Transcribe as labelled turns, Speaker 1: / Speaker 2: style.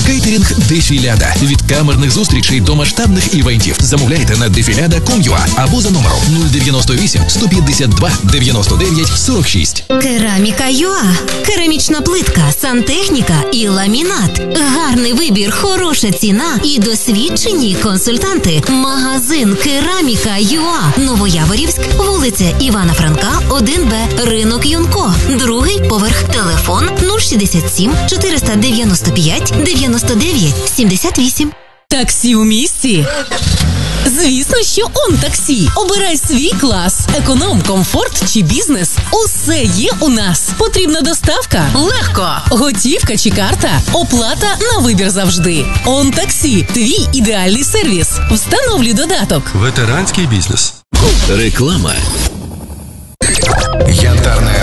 Speaker 1: Кейтерінг «Дефіляда». Від камерних зустрічей до масштабних івентів. Замовляйте на defilada.com.ua або за номером 098 152 99 46.
Speaker 2: Кераміка.ua. Керамічна плитка, сантехніка і ламінат. Гарний вибір, хороша ціна і досвідчені консультанти. Магазин Кераміка.ua. Новояворівськ, вулиця Івана Франка, 1Б, ринок Юнко. Другий поверх. Телефон 067 495 99 78.
Speaker 3: Таксі у місті? Звісно, що ОнТаксі. Обирай свій клас. Економ, комфорт чи бізнес. Усе є у нас. Потрібна доставка? Легко. Готівка чи карта? Оплата на вибір завжди. ОнТаксі. Твій ідеальний сервіс. Встановлюй додаток.
Speaker 4: Ветеранський бізнес.
Speaker 1: Реклама.
Speaker 5: Янтарная